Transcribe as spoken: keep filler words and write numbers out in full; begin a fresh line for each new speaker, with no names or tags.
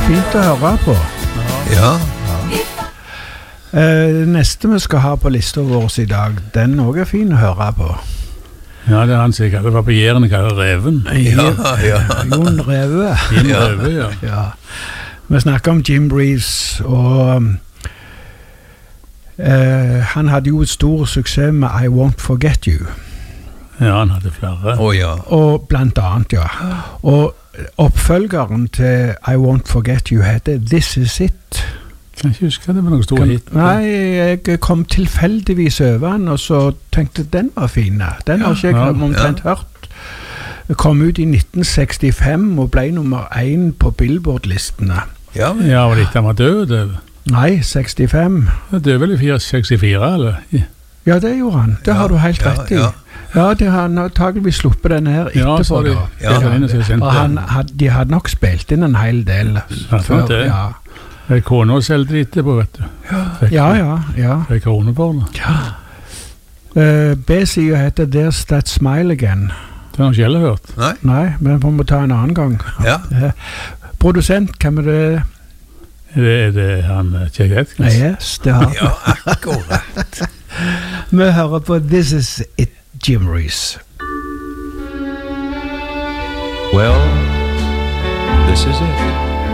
fint å høre på.
Ja.
Eh, neste vi skal ha på lista vår i dag, den også er fin å høre på.
Ja, det er han sikkert. Det var på Jæren, kaller Reven.
Ja, ja.
Jon Reve.
Jim Reve, ja.
Ja. Vi snakker om Jim Reeves, og eh, han hadde jo et stor suksess med I Won't Forget You.
Ja, han hadde flere.
Å ja.
Og blant annet, ja. Og oppfølgeren til I Won't Forget You heter This Is It.
Kan ikke huske det var noen stor
Kan,
hit.
nei, jeg kom tilfeldigvis over den, og så tenkte den var fin. Den har ikke jeg
Ja,
omtrent
ja.
hørt. Det kom ut i nitten sekstifem og ble nummer én på Billboard-listene.
Ja, men,
Ja, var det ikke han var død? Det
Nei, sekstifem.
var død vel i sekstifire, eller?
Ja, det gjorde han. Det
Ja,
har du helt
ja,
rett i.
ja.
Ja, det har han antageligvis sluppet den her
Ja,
etterpå.
så de,
da.
Ja.
ja. Inn, så jeg
Og han,
sendte,
had, de hadde nok spilt inn en hel del
Ja, sant det.
Ja,
det er kone og selgte det etterpå, vet du. Fikk-
ja, ja. ja.
Det er krone for det.
Uh, B-sida heter There's That Smile Again.
Det har han ikke heller hørt.
nei,
Nei, men vi må ta en annen gang.
ja.
Eh, Produsent, hvem er det?
Er det, er det han eh, Kjell Atkins?
Yes, det har
Ja, akkurat.
vi. Hører på This Is It, Jim Reeves.
Well, this is it.